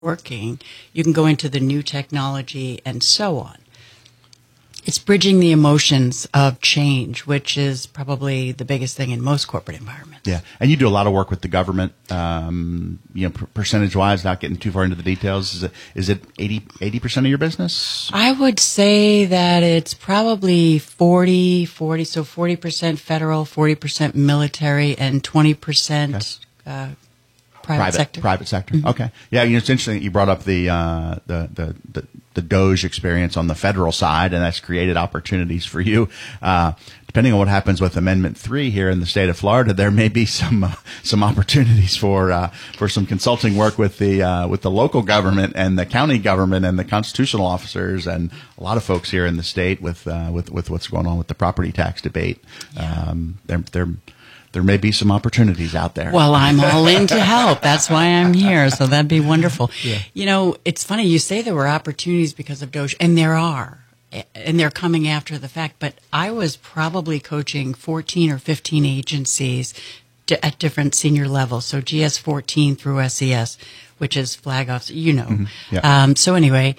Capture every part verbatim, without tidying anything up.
working, you can go into the new technology and so on. It's bridging the emotions of change, which is probably the biggest thing in most corporate environments. Yeah, and you do a lot of work with the government, um, you know, per- percentage-wise, not getting too far into the details. Is it, is it eighty percent of your business? I would say that it's probably forty, forty, so forty percent federal, forty percent military, and twenty percent okay. uh, private, private sector. Private sector, mm-hmm. Okay. Yeah, you know, it's interesting that you brought up the, uh, the, the, the, the Doge experience on the federal side, and that's created opportunities for you. Uh, depending on what happens with Amendment three here in the state of Florida, there may be some uh, some opportunities for uh, for some consulting work with the uh, with the local government and the county government and the constitutional officers and a lot of folks here in the state with uh, with with what's going on with the property tax debate. Yeah. Um, they're they're There may be some opportunities out there. Well, I'm all in to help. That's why I'm here. So that'd be wonderful. Yeah. You know, it's funny. You say there were opportunities because of Doge, and there are, and they're coming after the fact. But I was probably coaching fourteen or fifteen agencies to, at different senior levels. So G S fourteen through S E S, which is flag officer, you know. Mm-hmm. Yeah. Um, so anyway,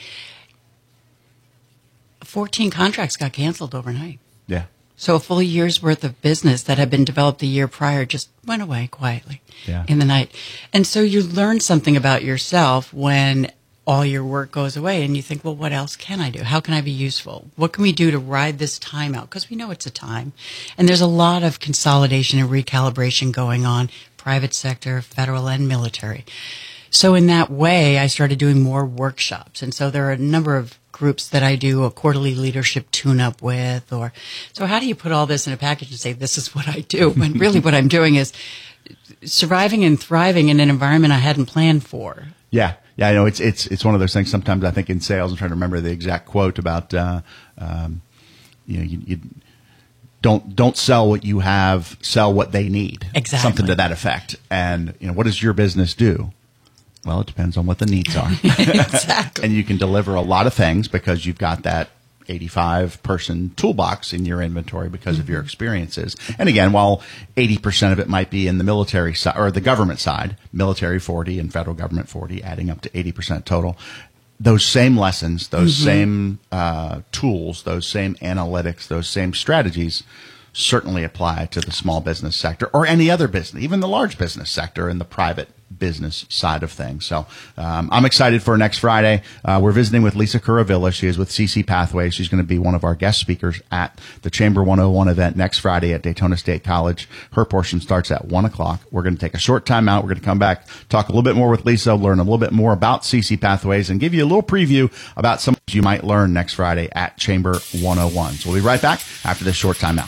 fourteen contracts got canceled overnight. Yeah. So a full year's worth of business that had been developed the year prior just went away quietly yeah. in the night. And so you learn something about yourself when all your work goes away and you think, well, what else can I do? How can I be useful? What can we do to ride this time out? Because we know it's a time. And there's a lot of consolidation and recalibration going on, private sector, federal, and military. So in that way, I started doing more workshops. And so there are a number of groups that I do a quarterly leadership tune-up with. Or so how do you put all this in a package and say, this is what I do? When really what I'm doing is surviving and thriving in an environment I hadn't planned for. Yeah. Yeah, I know it's it's it's one of those things. Sometimes I think in sales, I'm trying to remember the exact quote about, uh, um, you know, you, you don't don't sell what you have, sell what they need. Exactly. Something to that effect. And, you know, what does your business do? Well, it depends on what the needs are. Exactly. And you can deliver a lot of things because you've got that eighty-five person toolbox in your inventory because mm-hmm. of your experiences. And again, while eighty percent of it might be in the military side or the government side, military forty and federal government forty, adding up to eighty percent total, those same lessons, those mm-hmm. same uh, tools, those same analytics, those same strategies certainly apply to the small business sector or any other business, even the large business sector and the private business side of things. So um, I'm excited for next Friday. Uh, we're visiting with Lisa Curavilla. She is with C C Pathways. She's going to be one of our guest speakers at the Chamber one oh one event next Friday at Daytona State College. Her portion starts at one o'clock. We're going to take a short time out. We're going to come back, talk a little bit more with Lisa, learn a little bit more about C C Pathways, and give you a little preview about some things you might learn next Friday at Chamber one oh one. So we'll be right back after this short time out.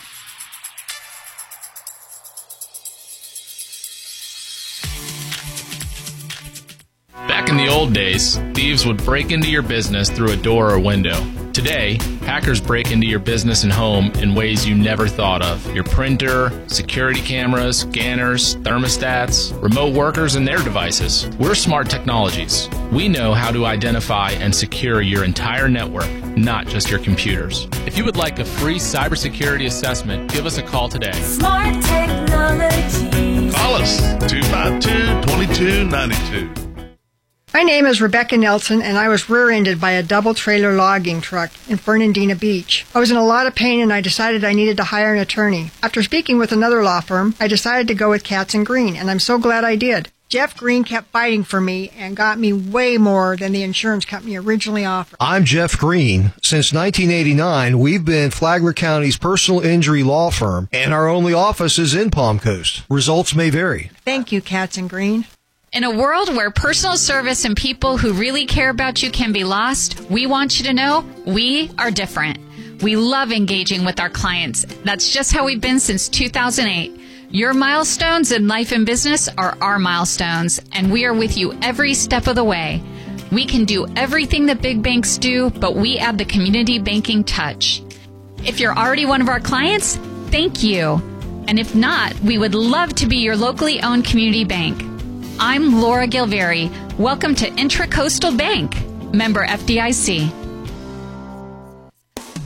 Back in the old days, thieves would break into your business through a door or window. Today, hackers break into your business and home in ways you never thought of. Your printer, security cameras, scanners, thermostats, remote workers, and their devices. We're Smart Technologies. We know how to identify and secure your entire network, not just your computers. If you would like a free cybersecurity assessment, give us a call today. Smart Technologies. Call us, two five two, two two nine two. My name is Rebecca Nelson, and I was rear-ended by a double-trailer logging truck in Fernandina Beach. I was in a lot of pain, and I decided I needed to hire an attorney. After speaking with another law firm, I decided to go with Katz and Green, and I'm so glad I did. Jeff Green kept fighting for me and got me way more than the insurance company originally offered. I'm Jeff Green. Since nineteen eighty-nine, we've been Flagler County's personal injury law firm, and our only office is in Palm Coast. Results may vary. Thank you, Katz and Green. In a world where personal service and people who really care about you can be lost, we want you to know we are different. We love engaging with our clients. That's just how we've been since two thousand eight. Your milestones in life and business are our milestones, and we are with you every step of the way. We can do everything that big banks do, but we add the community banking touch. If you're already one of our clients, thank you. And if not, we would love to be your locally owned community bank. I'm Laura Gilveri. Welcome to Intracoastal Bank, member F D I C.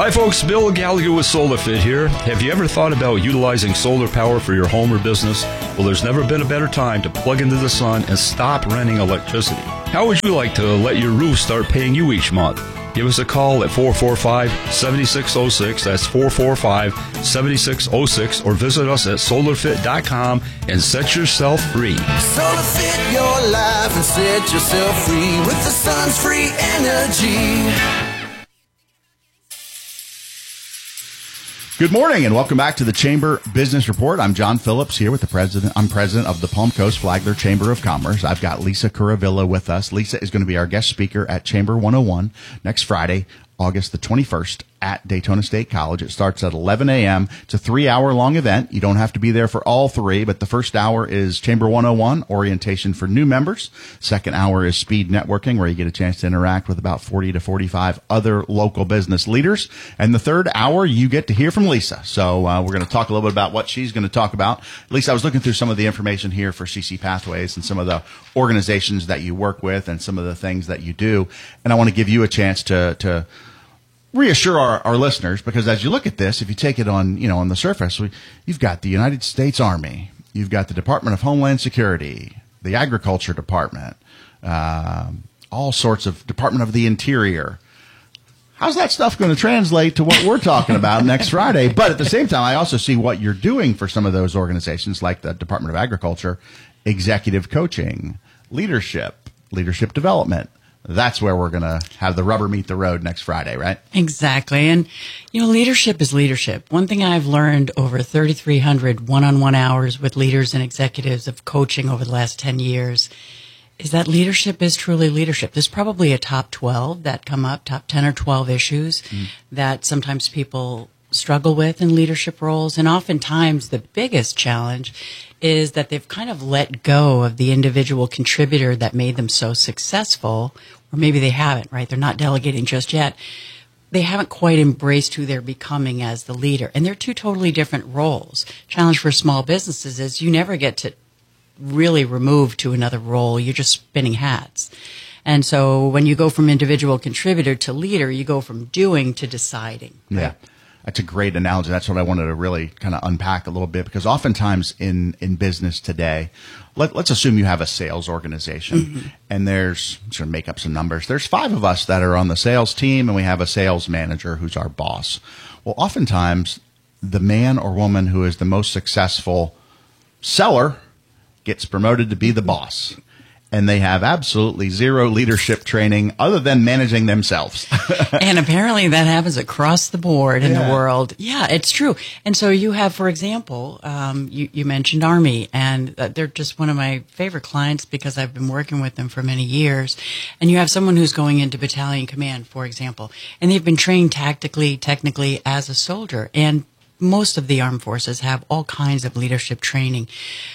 Hi folks, Bill Gallagher with SolarFit here. Have you ever thought about utilizing solar power for your home or business? Well, there's never been a better time to plug into the sun and stop renting electricity. How would you like to let your roof start paying you each month? Give us a call at four four five, seven six zero six, that's four four five, seven six zero six, or visit us at solar fit dot com and set yourself free. Solar Fit your life and set yourself free with the sun's free energy. Good morning and welcome back to the Chamber Business Report. I'm John Phillips here with the president. I'm president of the Palm Coast Flagler Chamber of Commerce. I've got Lisa Curavilla with us. Lisa is going to be our guest speaker at Chamber one oh one next Friday, August the twenty-first at Daytona State College. It starts at eleven a.m. It's a three-hour-long event. You don't have to be there for all three, but the first hour is Chamber one oh one, orientation for new members. Second hour is speed networking, where you get a chance to interact with about forty to forty-five other local business leaders. And the third hour, you get to hear from Lisa. So uh, we're going to talk a little bit about what she's going to talk about. Lisa, I was looking through some of the information here for C C Pathways and some of the organizations that you work with and some of the things that you do. And I want to give you a chance to to reassure our, our listeners, because as you look at this, if you take it on, you know, on the surface, we, you've got the United States Army, you've got the Department of Homeland Security, the Agriculture Department, um, all sorts of Department of the Interior. How's that stuff going to translate to what we're talking about next Friday? But at the same time, I also see what you're doing for some of those organizations, like the Department of Agriculture, executive coaching, leadership, leadership development. That's where we're going to have the rubber meet the road next Friday, right? Exactly. And, you know, leadership is leadership. One thing I've learned over thirty-three hundred one-on-one hours with leaders and executives of coaching over the last ten years is that leadership is truly leadership. There's probably a top twelve that come up, top ten or twelve issues mm. that sometimes people struggle with in leadership roles. And oftentimes the biggest challenge is that they've kind of let go of the individual contributor that made them so successful, or maybe they haven't, right? They're not delegating just yet. They haven't quite embraced who they're becoming as the leader. And they're two totally different roles. Challenge for small businesses is you never get to really remove to another role. You're just spinning hats. And so when you go from individual contributor to leader, you go from doing to deciding. Right? Yeah. That's a great analogy. That's what I wanted to really kind of unpack a little bit, because oftentimes in, in business today, let, let's assume you have a sales organization mm-hmm. and there's, I'm sure make up some numbers. There's five of us that are on the sales team and we have a sales manager who's our boss. Well, oftentimes the man or woman who is the most successful seller gets promoted to be the boss. And they have absolutely zero leadership training other than managing themselves. And apparently that happens across the board in yeah. the world. Yeah, it's true. And so you have, for example, um, you, you mentioned Army, and they're just one of my favorite clients because I've been working with them for many years. And you have someone who's going into battalion command, for example, and they've been trained tactically, technically as a soldier. And most of the armed forces have all kinds of leadership training.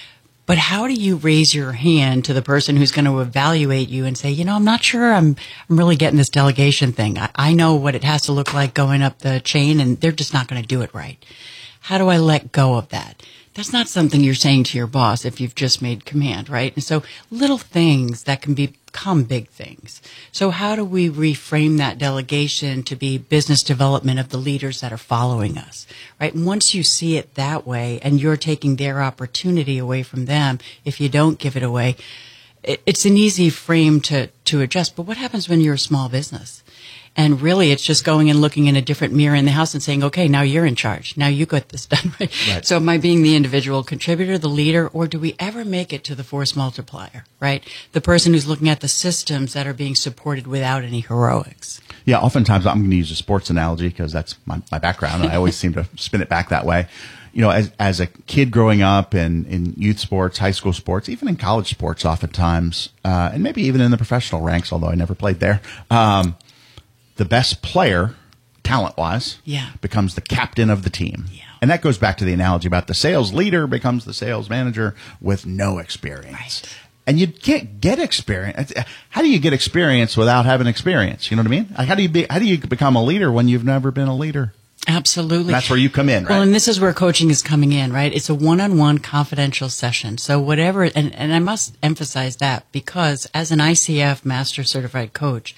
But how do you raise your hand to the person who's going to evaluate you and say, you know, I'm not sure I'm I'm really getting this delegation thing. I, I know what it has to look like going up the chain, and they're just not going to do it right. How do I let go of that? That's not something you're saying to your boss if you've just made command, right? And so little things that can become big things. So how do we reframe that delegation to be business development of the leaders that are following us, right? And once you see it that way and you're taking their opportunity away from them, if you don't give it away, it's an easy frame to, to adjust. But what happens when you're a small business? And really, it's just going and looking in a different mirror in the house and saying, okay, now you're in charge. Now you got this done, right? right? So am I being the individual contributor, the leader, or do we ever make it to the force multiplier, right? The person who's looking at the systems that are being supported without any heroics. Yeah, oftentimes I'm going to use a sports analogy because that's my, my background, and I always seem to spin it back that way. You know, as as a kid growing up in, in youth sports, high school sports, even in college sports oftentimes, uh, and maybe even in the professional ranks, although I never played there, um, the best player, talent-wise, yeah. becomes the captain of the team. Yeah. And that goes back to the analogy about the sales leader becomes the sales manager with no experience. Right. And you can't get experience. How do you get experience without having experience? You know what I mean? Like, how do you be, how do you become a leader when you've never been a leader? Absolutely. And that's where you come in, right? Well, and this is where coaching is coming in, right? It's a one-on-one confidential session. So whatever, and, and I must emphasize that because as an I C F Master Certified Coach,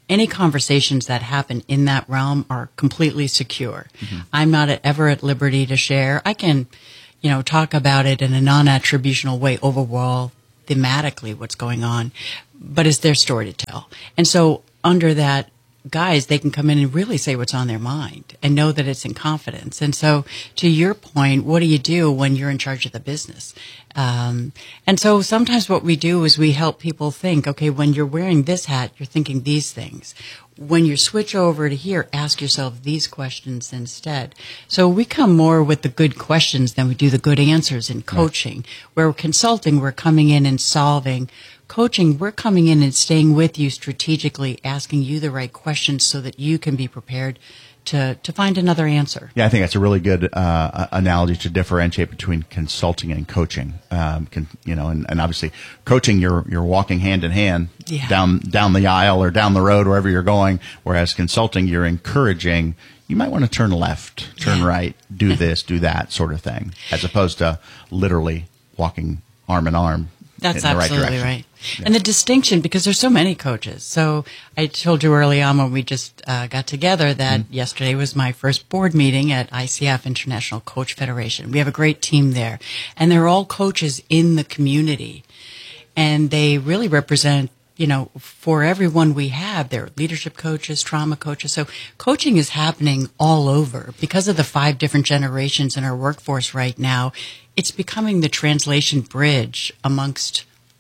any conversations that happen in that realm are completely secure. Mm-hmm. I'm not at, ever at liberty to share. I can, you know, talk about it in a non-attributional way overall, thematically what's going on, but it's their story to tell. And so under that guys, they can come in and really say what's on their mind and know that it's in confidence. And so to your point, what do you do when you're in charge of the business? Um, and so sometimes what we do is we help people think, okay, when you're wearing this hat, you're thinking these things. When you switch over to here, ask yourself these questions instead. So we come more with the good questions than we do the good answers in coaching. Right. Where consulting, we're coming in and solving. Coaching, we're coming in and staying with you strategically, asking you the right questions so that you can be prepared to, to find another answer. Yeah, I think that's a really good uh, analogy to differentiate between consulting and coaching. Um, can, you know, and, and obviously coaching, you're you're walking hand in hand yeah. down down the aisle or down the road, wherever you're going. Whereas consulting, you're encouraging. You might want to turn left, turn yeah. right, do this, do that sort of thing, as opposed to literally walking arm in arm. That's in the absolutely right. right. Yeah. And the distinction, because there's so many coaches. So I told you early on when we just uh, got together that mm-hmm. yesterday was my first board meeting at I C F, International Coach Federation. We have a great team there. And they're all coaches in the community. And they really represent, you know, for everyone we have, they're leadership coaches, trauma coaches. So coaching is happening all over. Because of the five different generations in our workforce right now, it's becoming the translation bridge amongst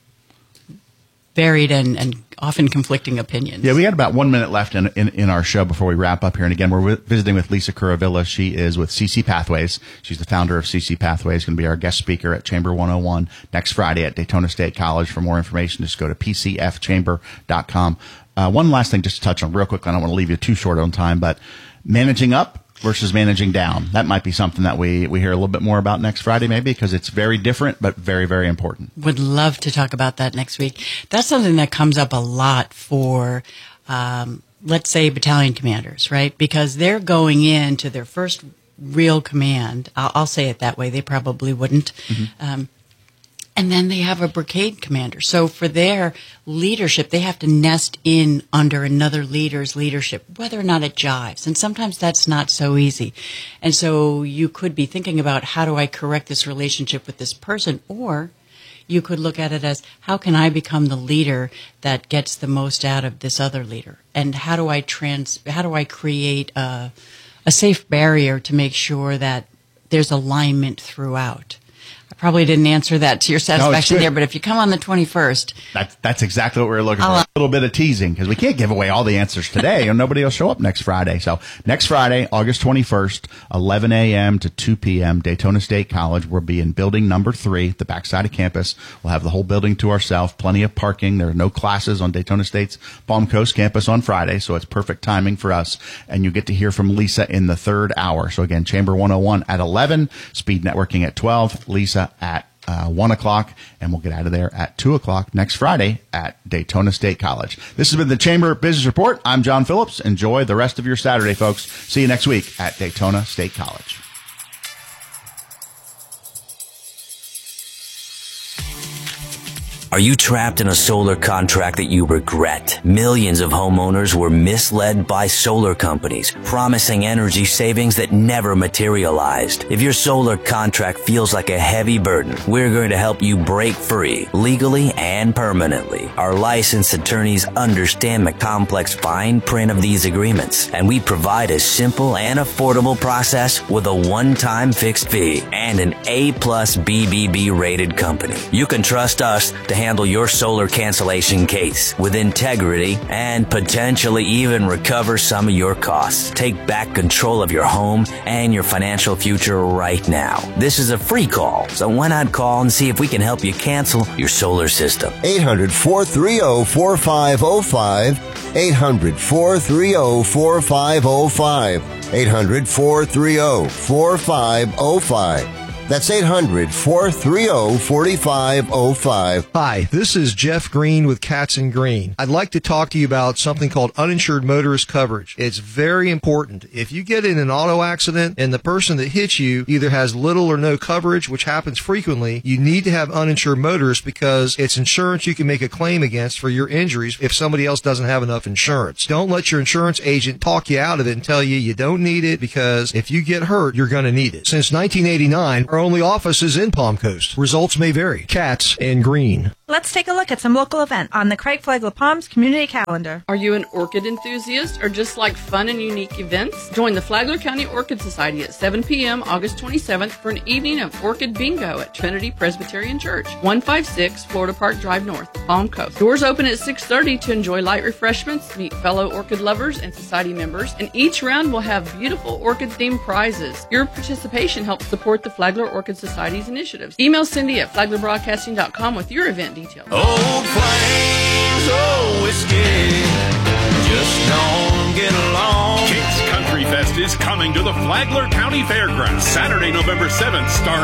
varied and, and often conflicting opinions. Yeah, we got about one minute left in, in, in our show before we wrap up here. And again, we're w- visiting with Lisa Curavilla. She is with C C Pathways. She's the founder of C C Pathways, going to be our guest speaker at Chamber one oh one next Friday at Daytona State College. For more information, just go to p c f chamber dot com. Uh, one last thing just to touch on real quick. I don't want to leave you too short on time, but managing up versus managing down. That might be something that we, we hear a little bit more about next Friday, maybe, because it's very different, but very, very important. Would love to talk about that next week. That's something that comes up a lot for, um, let's say, battalion commanders, right? Because they're going into their first real command. I'll, I'll say it that way. They probably wouldn't. Mm-hmm. Um, And then they have a brigade commander. So for their leadership, they have to nest in under another leader's leadership, whether or not it jives. And sometimes that's not so easy. And so you could be thinking about, how do I correct this relationship with this person? Or you could look at it as, how can I become the leader that gets the most out of this other leader? And how do I trans, how do I create a, a safe barrier to make sure that there's alignment throughout? I probably didn't answer that to your satisfaction no, there, but if you come on the twenty-first. That's, that's exactly what we were looking I'll, for. A little bit of teasing, because we can't give away all the answers today, and nobody will show up next Friday. So next Friday, August twenty-first, eleven a.m. to two p.m., Daytona State College. We'll be in building number three, the backside of campus. We'll have the whole building to ourselves, plenty of parking. There are no classes on Daytona State's Palm Coast campus on Friday, so it's perfect timing for us. And you get to hear from Lisa in the third hour. So again, Chamber one oh one at eleven, Speed Networking at twelve, Lisa at Uh, one o'clock, and we'll get out of there at two o'clock next Friday at Daytona State College. This has been the Chamber Business Report. I'm John Phillips. Enjoy the rest of your Saturday, folks. See you next week at Daytona State College. Are you trapped in a solar contract that you regret? Millions of homeowners were misled by solar companies, promising energy savings that never materialized. If your solar contract feels like a heavy burden, we're going to help you break free, legally and permanently. Our licensed attorneys understand the complex fine print of these agreements, and we provide a simple and affordable process with a one-time fixed fee and an A plus B B B rated company. You can trust us to handle your solar cancellation case with integrity and potentially even recover some of your costs. Take back control of your home and your financial future right now. This is a free call, so why not call and see if we can help you cancel your solar system? eight hundred, four three zero, four five zero five. eight hundred, four three zero, four five zero five. eight hundred, four three zero, four five zero five. That's eight hundred, four three zero, four five zero five. Hi, this is Jeff Green with Cats and Green. I'd like to talk to you about something called uninsured motorist coverage. It's very important. If you get in an auto accident and the person that hits you either has little or no coverage, which happens frequently, you need to have uninsured motorists because it's insurance you can make a claim against for your injuries if somebody else doesn't have enough insurance. Don't let your insurance agent talk you out of it and tell you you don't need it, because if you get hurt, you're going to need it. Since nineteen eighty-nine, our only office is in Palm Coast. Results may vary. Cats and Green. Let's take a look at some local events on the Craig Flegler Palms community calendar. Are you an orchid enthusiast or just like fun and unique events? Join the Flagler County Orchid Society at seven p.m. August twenty-seventh for an evening of orchid bingo at Trinity Presbyterian Church, one fifty-six Florida Park Drive North, Palm Coast. Doors open at six thirty to enjoy light refreshments, meet fellow orchid lovers and society members, and each round will have beautiful orchid-themed prizes. Your participation helps support the Flagler Orchid Society's initiatives. Email Cindy at flagler broadcasting dot com with your event details. Old Flames, oh whiskey, just don't get along. Kate's Country Fest is coming to the Flagler County Fairgrounds Saturday, November seventh, starring